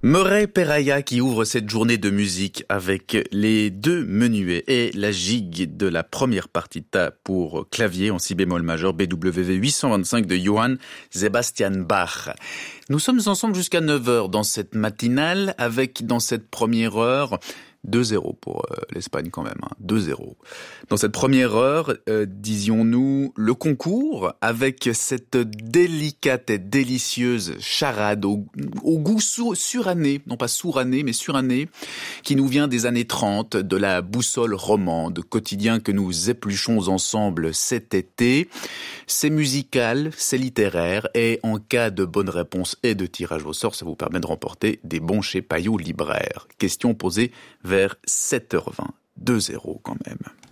Murray Peraya qui ouvre cette journée de musique avec les deux menuets et la gigue de la première partita pour clavier en si bémol majeur BWV 825 de Johann Sebastian Bach. Nous sommes ensemble jusqu'à 9h dans cette matinale avec dans cette première heure 2-0 pour l'Espagne quand même, 2-0. Dans cette première heure, disions-nous, le concours avec cette délicate et délicieuse charade au goût suranné, non pas sourané, mais suranné, qui nous vient des années 30, de la boussole romande, quotidien que nous épluchons ensemble cet été. C'est musical, c'est littéraire, et en cas de bonne réponse et de tirage au sort, ça vous permet de remporter des bons chez Payot Libraire. Question posée vers 7h20. 2-0 quand même.